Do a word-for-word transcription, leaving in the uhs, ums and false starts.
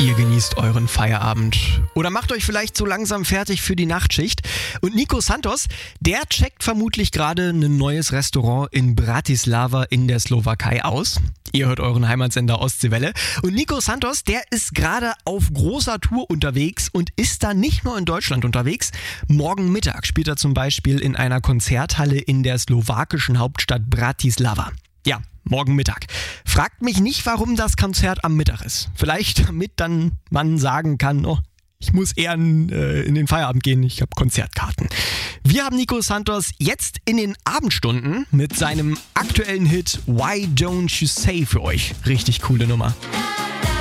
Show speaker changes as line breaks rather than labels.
Ihr genießt euren Feierabend oder macht euch vielleicht so langsam fertig für die Nachtschicht. Und Nico Santos, der checkt vermutlich gerade ein neues Restaurant in Bratislava in der Slowakei aus. Ihr hört euren Heimatsender Ostseewelle. Und Nico Santos, der ist gerade auf großer Tour unterwegs und ist da nicht nur in Deutschland unterwegs. Morgen Mittag spielt er zum Beispiel in einer Konzerthalle in der slowakischen Hauptstadt Bratislava. Ja, morgen Mittag. Fragt mich nicht, warum das Konzert am Mittag ist. Vielleicht damit dann man sagen kann, oh, ich muss eher in, äh, in den Feierabend gehen, ich habe Konzertkarten. Wir haben Nico Santos jetzt in den Abendstunden mit seinem aktuellen Hit Why Don't You Say für euch. Richtig coole Nummer.